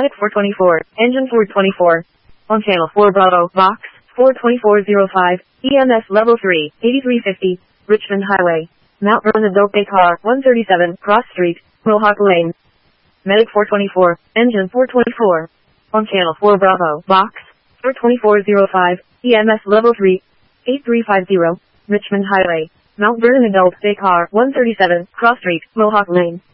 Medic 424, Engine 424. On Channel 4 Bravo, Box 42405, EMS Level 3, 8350, Richmond Highway. Mount Vernon Dope Car 137, Cross Street, Mohawk Lane. Medic 424, Engine 424. On Channel 4 Bravo, Box 42405, EMS Level 3, 8350, Richmond Highway. Mount Vernon Adult Day Car 137, Cross Street, Mohawk Lane.